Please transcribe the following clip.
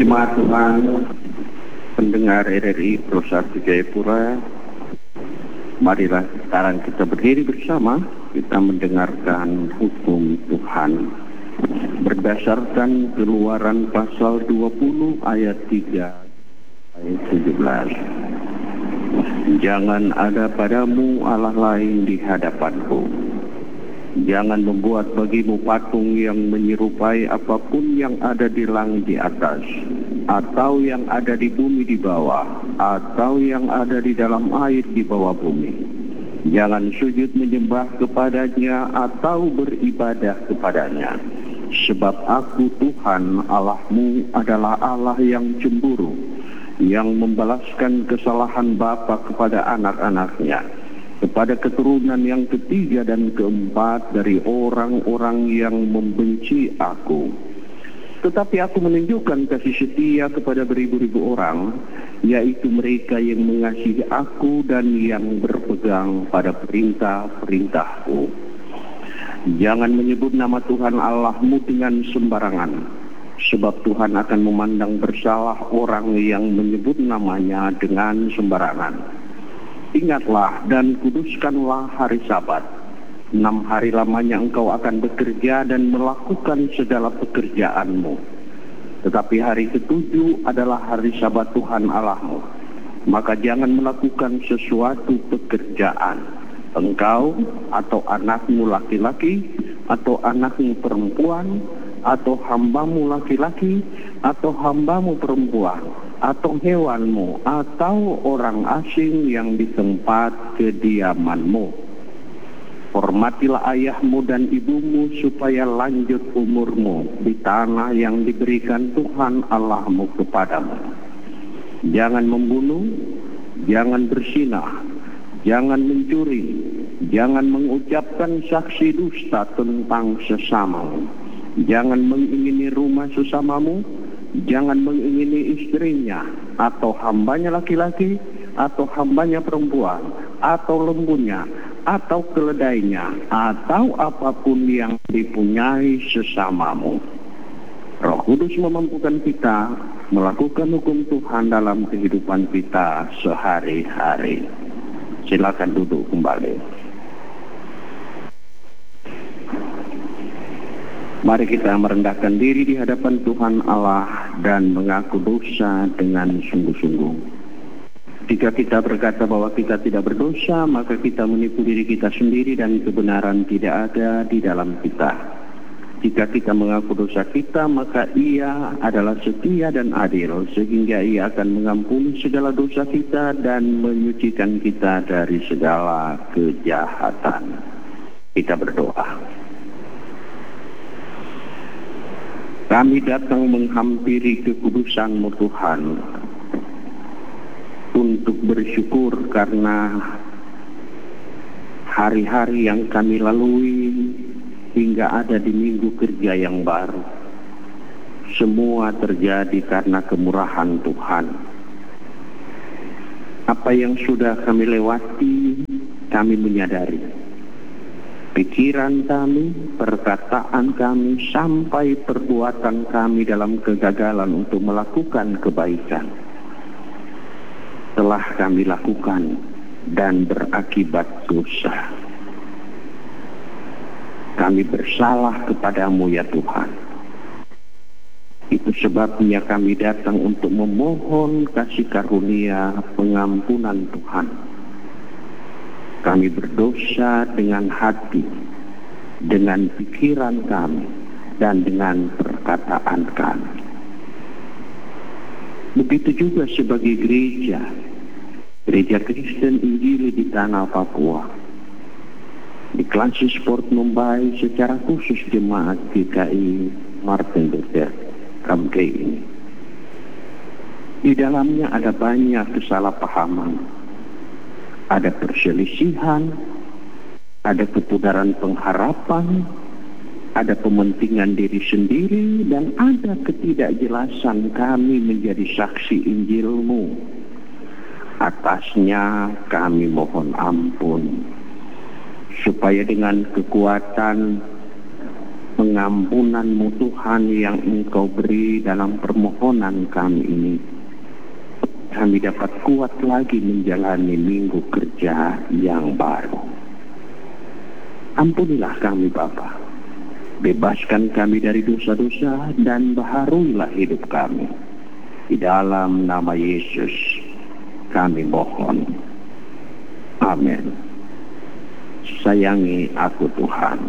Jemaat Tuhan, pendengar RRI Pro1 Jayapura, marilah sekarang kita berdiri bersama, kita mendengarkan hukum Tuhan berdasarkan Keluaran pasal 20 ayat 3 ayat 17. Jangan ada padamu Allah lain di hadapanku. Jangan membuat bagimu patung yang menyerupai apapun yang ada di langit di atas, atau yang ada di bumi di bawah, atau yang ada di dalam air di bawah bumi. Jangan sujud menyembah kepadanya atau beribadah kepadanya. Sebab aku Tuhan Allahmu adalah Allah yang cemburu, yang membalaskan kesalahan bapa kepada anak-anaknya, kepada keturunan yang ketiga dan keempat dari orang-orang yang membenci aku. Tetapi aku menunjukkan kasih setia kepada beribu-ribu orang, yaitu mereka yang mengasihi aku dan yang berpegang pada perintah-perintahku. Jangan menyebut nama Tuhan Allahmu dengan sembarangan, sebab Tuhan akan memandang bersalah orang yang menyebut namanya dengan sembarangan. Ingatlah dan kuduskanlah hari Sabat. 6 hari lamanya engkau akan bekerja dan melakukan segala pekerjaanmu. Tetapi hari ke-7 adalah hari Sabat Tuhan Allahmu. Maka jangan melakukan sesuatu pekerjaan, engkau atau anakmu laki-laki, atau anakmu perempuan, atau hambamu laki-laki, atau hambamu perempuan, atau hewanmu, atau orang asing yang di tempat kediamanmu. Hormatilah ayahmu dan ibumu supaya lanjut umurmu di tanah yang diberikan Tuhan Allahmu kepadamu. Jangan membunuh, jangan berzinah, jangan mencuri, jangan mengucapkan saksi dusta tentang sesamamu, jangan mengingini rumah sesamamu, jangan mengingini istrinya, atau hambanya laki-laki, atau hambanya perempuan, atau lembunya, atau keledainya, atau apapun yang dipunyai sesamamu. Roh Kudus memampukan kita melakukan hukum Tuhan dalam kehidupan kita sehari-hari. Silakan duduk kembali. Mari kita merendahkan diri di hadapan Tuhan Allah dan mengaku dosa dengan sungguh-sungguh. Jika kita berkata bahwa kita tidak berdosa, maka kita menipu diri kita sendiri dan kebenaran tidak ada di dalam kita. Jika kita mengaku dosa kita, maka Ia adalah setia dan adil, sehingga Ia akan mengampuni segala dosa kita dan menyucikan kita dari segala kejahatan. Kita berdoa. Kami datang menghampiri kekudusan-Mu Tuhan untuk bersyukur karena hari-hari yang kami lalui hingga ada di minggu kerja yang baru. Semua terjadi karena kemurahan Tuhan. Apa yang sudah kami lewati, kami menyadari. Pikiran kami, perkataan kami, sampai perbuatan kami dalam kegagalan untuk melakukan kebaikan telah kami lakukan dan berakibat dosa. Kami bersalah kepadamu ya Tuhan. Itu sebabnya kami datang untuk memohon kasih karunia pengampunan Tuhan. Kami berdosa dengan hati, dengan pikiran kami, dan dengan perkataan kami. Begitu juga sebagai gereja Kristen Injili di tanah Papua, di Klansi Sport Mumbai, secara khusus jemaat GKI Martin Luther Kamke ini. Di dalamnya ada banyak kesalahpahaman, ada perselisihan, ada kepudaran pengharapan, ada pementingan diri sendiri, dan ada ketidakjelasan kami menjadi saksi Injil-Mu. Atasnya kami mohon ampun, supaya dengan kekuatan pengampunan-Mu Tuhan yang Engkau beri dalam permohonan kami ini, kami dapat kuat lagi menjalani minggu kerja yang baru. Ampunilah kami Bapa, bebaskan kami dari dosa-dosa dan baharuilah hidup kami. Di dalam nama Yesus kami mohon. Amin. Sayangi aku Tuhan.